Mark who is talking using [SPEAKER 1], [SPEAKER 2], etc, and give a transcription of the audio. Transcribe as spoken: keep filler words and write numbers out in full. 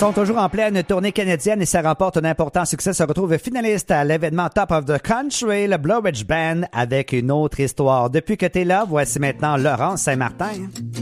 [SPEAKER 1] sont toujours en pleine tournée canadienne et ça remporte un important succès. Se retrouve finaliste à l'événement Top of the Country, le Blowridge Band, avec une autre histoire. Depuis que t'es là, voici maintenant Laurence Saint-Martin.